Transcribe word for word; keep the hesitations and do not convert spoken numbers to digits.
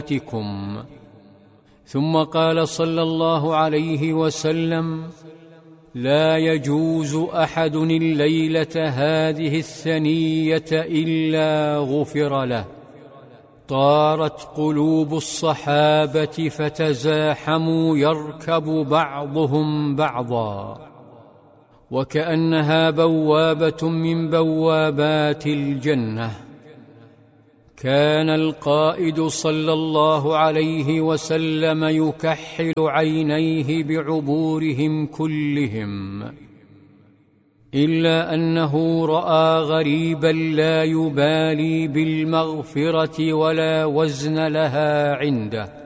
صلاتكم. ثم قال صلى الله عليه وسلم: لا يجوز أحد الليلة هذه الثنية إلا غفر له. طارت قلوب الصحابة فتزاحموا يركب بعضهم بعضا، وكأنها بوابة من بوابات الجنة. كان القائد صلى الله عليه وسلم يكحل عينيه بعبورهم كلهم، إلا أنه رأى غريبا لا يبالي بالمغفرة ولا وزن لها عنده،